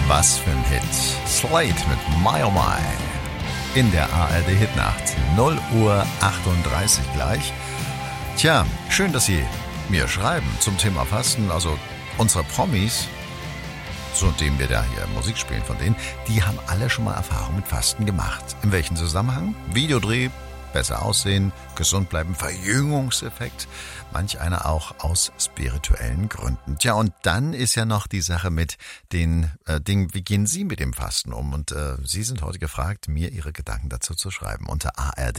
Was für ein Hit. Slate mit My Oh My. In der ARD-Hitnacht. 0:38 gleich. Tja, schön, dass Sie mir schreiben zum Thema Fasten. Also unsere Promis, zu dem wir da hier Musik spielen von denen, die haben alle schon mal Erfahrung mit Fasten gemacht. In welchem Zusammenhang? Videodreh, besser aussehen, gesund bleiben, Verjüngungseffekt. Manch einer auch aus spirituellen Gründen. Tja, und dann ist ja noch die Sache mit den Dingen, wie gehen Sie mit dem Fasten um? Und Sie sind heute gefragt, mir Ihre Gedanken dazu zu schreiben unter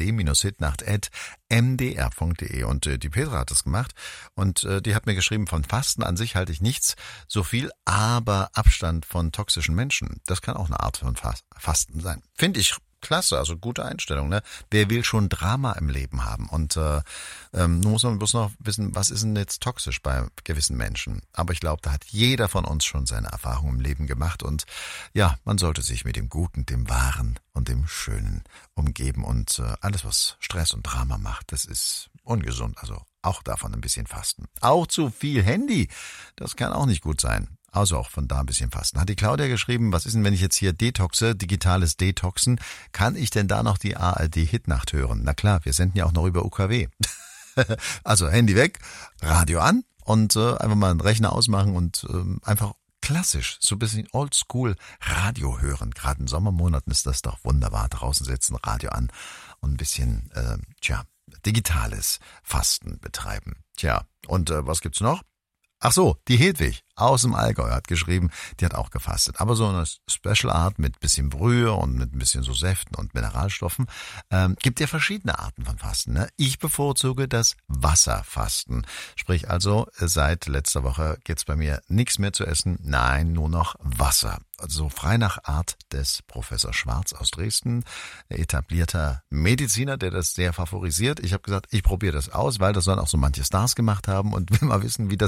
ard-hitnacht@mdr.de. Und die Petra hat das gemacht und die hat mir geschrieben, von Fasten an sich halte ich nichts so viel, aber Abstand von toxischen Menschen, das kann auch eine Art von Fasten sein. Finde ich klasse, also gute Einstellung, ne? Wer will schon Drama im Leben haben? Und nun muss man bloß noch wissen, was ist denn jetzt toxisch bei gewissen Menschen? Aber ich glaube, da hat jeder von uns schon seine Erfahrungen im Leben gemacht und ja, man sollte sich mit dem Guten, dem Wahren und dem Schönen umgeben und alles, was Stress und Drama macht, das ist ungesund, also auch davon ein bisschen fasten. Auch zu viel Handy, das kann auch nicht gut sein. Also auch von da ein bisschen fasten. Hat die Claudia geschrieben, was ist denn, wenn ich jetzt hier detoxe, digitales Detoxen, kann ich denn da noch die ARD-Hitnacht hören? Na klar, wir senden ja auch noch über UKW. Also Handy weg, Radio an und einfach mal einen Rechner ausmachen und einfach klassisch, so ein bisschen oldschool Radio hören. Gerade in Sommermonaten ist das doch wunderbar. Draußen sitzen, Radio an und ein bisschen, digitales Fasten betreiben. Tja, und was gibt's noch? Ach so, die Hedwig aus dem Allgäu hat geschrieben, die hat auch gefastet. Aber so eine Special Art mit bisschen Brühe und mit ein bisschen so Säften und Mineralstoffen. Gibt ja verschiedene Arten von Fasten. Ne? Ich bevorzuge das Wasserfasten. Sprich also, seit letzter Woche gibt's bei mir nichts mehr zu essen. Nein, nur noch Wasser. Also frei nach Art des Professor Schwarz aus Dresden, etablierter Mediziner, der das sehr favorisiert. Ich habe gesagt, ich probiere das aus, weil das sollen auch so manche Stars gemacht haben und will mal wissen, wie das